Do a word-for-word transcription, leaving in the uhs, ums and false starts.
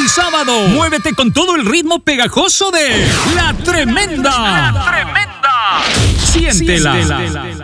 y sábado. Muévete con todo el ritmo pegajoso de La Tremenda. La Tremenda. Siéntela. Siéntela.